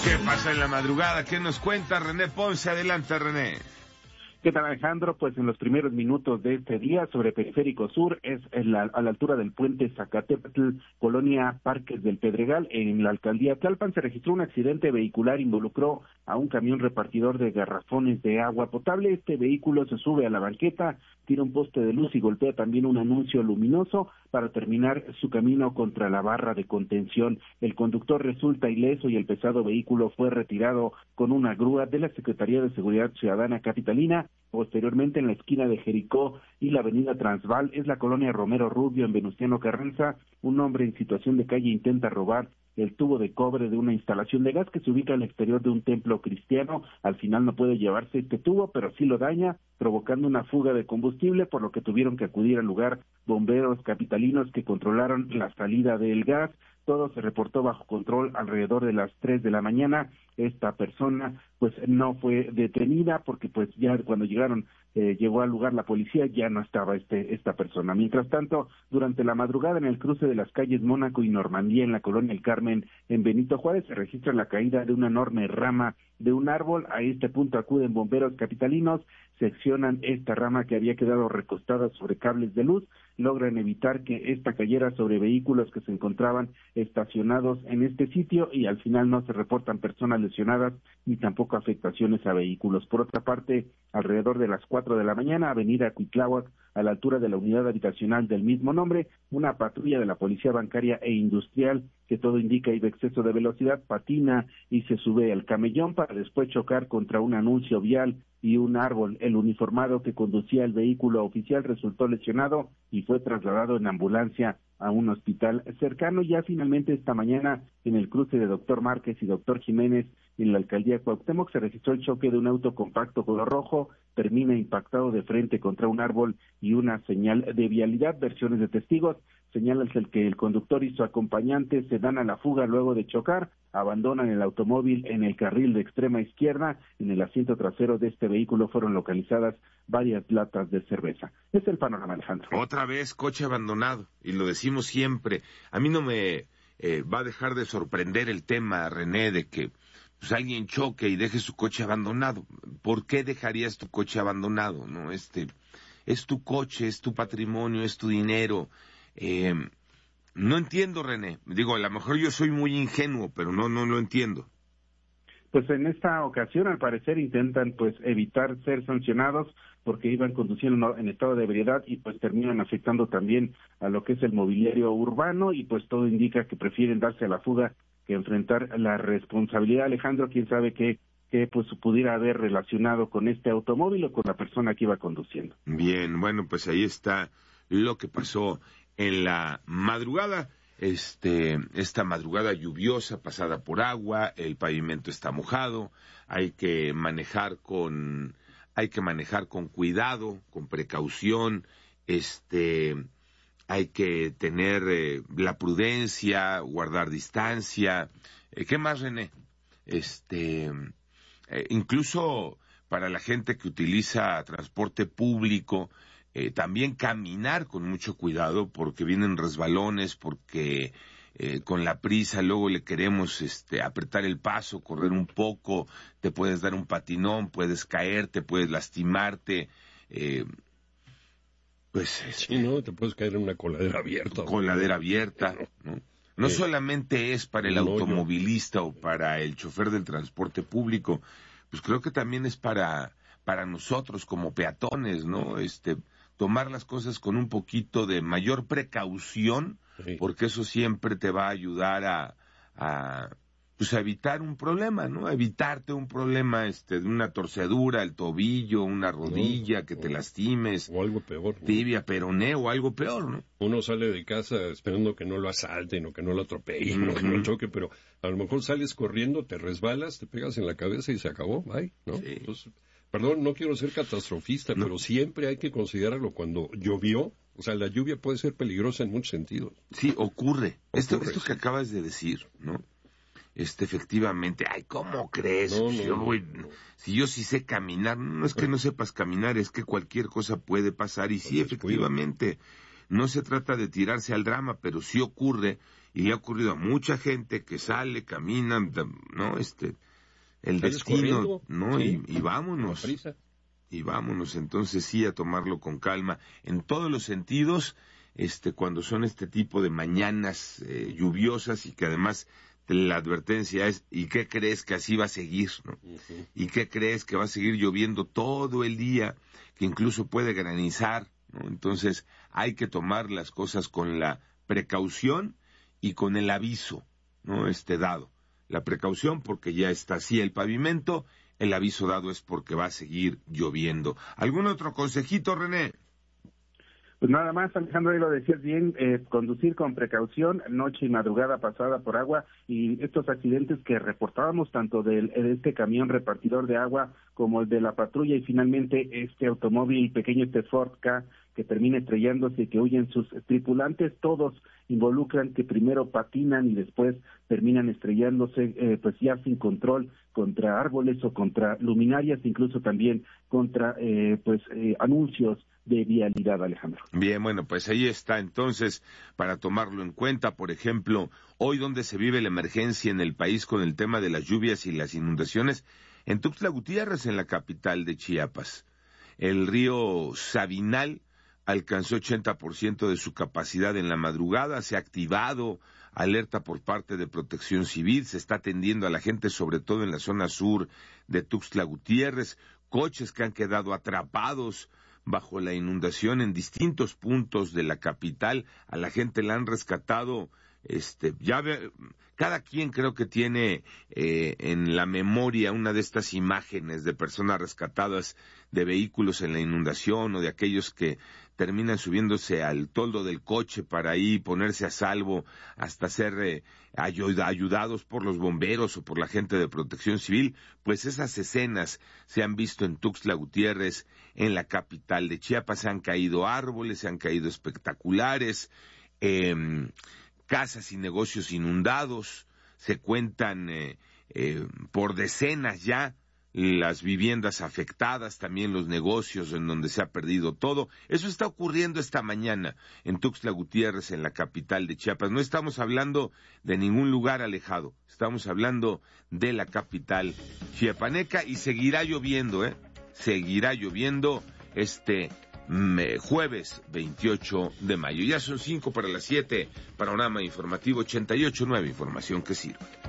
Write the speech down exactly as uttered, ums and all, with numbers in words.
¿Qué pasa en la madrugada? ¿Qué nos cuenta René Ponce? Adelante, René. ¿Qué tal, Alejandro? Pues en los primeros minutos de este día, sobre Periférico Sur, es en la, a la altura del puente Zacatepetl, colonia Parques del Pedregal, en la alcaldía Tlalpan, se registró un accidente vehicular, involucró a un camión repartidor de garrafones de agua potable. Este vehículo se sube a la banqueta, tira un poste de luz y golpea también un anuncio luminoso para terminar su camino contra la barra de contención. El conductor resulta ileso y el pesado vehículo fue retirado con una grúa de la Secretaría de Seguridad Ciudadana Capitalina. Posteriormente, en la esquina de Jericó y la avenida Transvaal, es la colonia Romero Rubio, en Venustiano Carranza, un hombre en situación de calle intenta robar el tubo de cobre de una instalación de gas que se ubica al exterior de un templo cristiano. Al final no puede llevarse este tubo, pero sí lo daña, provocando una fuga de combustible, por lo que tuvieron que acudir al lugar bomberos capitalinos que controlaron la salida del gas. Todo se reportó bajo control alrededor de las tres de la mañana. Esta persona pues no fue detenida porque pues ya cuando llegaron, eh, llegó al lugar la policía, ya no estaba este esta persona. Mientras tanto, durante la madrugada en el cruce de las calles Mónaco y Normandía en la colonia El Carmen en Benito Juárez se registra la caída de una enorme rama de un árbol. A este punto acuden bomberos capitalinos, seccionan esta rama que había quedado recostada sobre cables de luz, logran evitar que esta cayera sobre vehículos que se encontraban estacionados en este sitio y al final no se reportan personas lesionadas ni tampoco afectaciones a vehículos. Por otra parte, alrededor de las cuatro de la mañana, avenida Cuitláhuac, a la altura de la unidad habitacional del mismo nombre, una patrulla de la Policía Bancaria e Industrial, que todo indica iba exceso de velocidad, patina y se sube al camellón para después chocar contra un anuncio vial y un árbol. El uniformado que conducía el vehículo oficial resultó lesionado y fue trasladado en ambulancia a un hospital cercano. Ya finalmente esta mañana, en el cruce de Doctor Márquez y Doctor Jiménez, en la alcaldía Cuauhtémoc, se registró el choque de un auto compacto color rojo, termina impactado de frente contra un árbol y una señal de vialidad. Versiones de testigos señalan que el conductor y su acompañante se dan a la fuga luego de chocar, abandonan el automóvil en el carril de extrema izquierda. En el asiento trasero de este vehículo fueron localizadas varias latas de cerveza. Este es el panorama, Alejandro. Otra vez coche abandonado, y lo decimos siempre. A mí no me eh, va a dejar de sorprender el tema, René, de que pues alguien choque y deje su coche abandonado. ¿Por qué dejarías tu coche abandonado? No, este es tu coche, es tu patrimonio, es tu dinero. Eh, no entiendo, René. Digo, a lo mejor yo soy muy ingenuo, pero no, no lo entiendo. Pues en esta ocasión, al parecer, intentan pues evitar ser sancionados porque iban conduciendo en estado de ebriedad y pues terminan afectando también a lo que es el mobiliario urbano y pues todo indica que prefieren darse a la fuga que enfrentar la responsabilidad. Alejandro, quién sabe qué, qué pues pudiera haber relacionado con este automóvil o con la persona que iba conduciendo. Bien, bueno, pues ahí está lo que pasó en la madrugada. Este, esta madrugada lluviosa, pasada por agua, el pavimento está mojado, hay que manejar con, hay que manejar con cuidado, con precaución, este, hay que tener eh, la prudencia, guardar distancia. Eh, ¿Qué más, René? Este, eh, incluso para la gente que utiliza transporte público, Eh, también caminar con mucho cuidado porque vienen resbalones, porque eh, con la prisa luego le queremos este, apretar el paso, correr un poco, te puedes dar un patinón, puedes caerte, puedes lastimarte. Eh, pues sí, ¿no? Te puedes caer en una coladera abierta. Coladera abierta, ¿no? No eh, solamente es para el automovilista o para el chofer del transporte público, pues creo que también es para, para nosotros como peatones, ¿no? Este... tomar las cosas con un poquito de mayor precaución, sí, porque eso siempre te va a ayudar a, a, pues a evitar un problema, ¿no? A evitarte un problema este, de una torcedura, el tobillo, una rodilla, no, que te o, lastimes. O algo peor, ¿no? Tibia, peroné o algo peor, ¿no? Uno sale de casa esperando que no lo asalten o que no lo atropellen, uh-huh, o que no choque, pero a lo mejor sales corriendo, te resbalas, te pegas en la cabeza y se acabó, bye, ¿no? Sí. Entonces, perdón, no quiero ser catastrofista, no, pero siempre hay que considerarlo cuando llovió. O sea, la lluvia puede ser peligrosa en muchos sentidos. Sí, ocurre. ocurre esto, esto sí, que acabas de decir, ¿no? Este, efectivamente, ay, ¿cómo crees? No, si, no, yo voy, no. si yo sí sé caminar, no es que no sepas caminar, es que cualquier cosa puede pasar. Y sí, efectivamente, no se trata de tirarse al drama, pero sí ocurre, y le ha ocurrido a mucha gente que sale, camina, ¿no? Este, el destino, ¿no? Sí. Y, y vámonos. Y vámonos, entonces sí, a tomarlo con calma, en todos los sentidos, este, cuando son este tipo de mañanas eh, lluviosas y que además la advertencia es, ¿y qué crees que así va a seguir? ¿No? Uh-huh. ¿Y qué crees que va a seguir lloviendo todo el día, que incluso puede granizar? ¿No? Entonces hay que tomar las cosas con la precaución y con el aviso, ¿no? Este dado. La precaución porque ya está así el pavimento, el aviso dado es porque va a seguir lloviendo. ¿Algún otro consejito, René? Pues nada más, Alejandro, ahí lo decías bien, eh, conducir con precaución, noche y madrugada pasada por agua, y estos accidentes que reportábamos, tanto del, de este camión repartidor de agua como el de la patrulla, y finalmente este automóvil pequeño, este Ford Ka, que termina estrellándose y que huyen sus tripulantes, todos involucran que primero patinan y después terminan estrellándose, eh, pues ya sin control, contra árboles o contra luminarias, incluso también contra eh, pues eh, anuncios de vialidad, Alejandro. Bien, bueno, pues ahí está entonces para tomarlo en cuenta. Por ejemplo, hoy donde se vive la emergencia en el país con el tema de las lluvias y las inundaciones, en Tuxtla Gutiérrez, en la capital de Chiapas. El río Sabinal alcanzó ochenta por ciento de su capacidad en la madrugada, se ha activado alerta por parte de Protección Civil, se está atendiendo a la gente, sobre todo en la zona sur de Tuxtla Gutiérrez, coches que han quedado atrapados bajo la inundación en distintos puntos de la capital, a la gente la han rescatado, este, ya ve, cada quien creo que tiene eh, en la memoria una de estas imágenes de personas rescatadas de vehículos en la inundación o de aquellos que terminan subiéndose al toldo del coche para ahí ponerse a salvo hasta ser eh, ayudados por los bomberos o por la gente de Protección Civil. Pues esas escenas se han visto en Tuxtla Gutiérrez, en la capital de Chiapas. Se han caído árboles, se han caído espectaculares, eh, casas y negocios inundados, se cuentan eh, eh, por decenas ya las viviendas afectadas, también los negocios en donde se ha perdido todo. Eso está ocurriendo esta mañana en Tuxtla Gutiérrez, en la capital de Chiapas. No estamos hablando de ningún lugar alejado, estamos hablando de la capital chiapaneca, y seguirá lloviendo, ¿eh? Seguirá lloviendo este jueves veintiocho de mayo. Ya son cinco para las siete, Panorama Informativo ochenta y ocho punto nueve, información que sirve.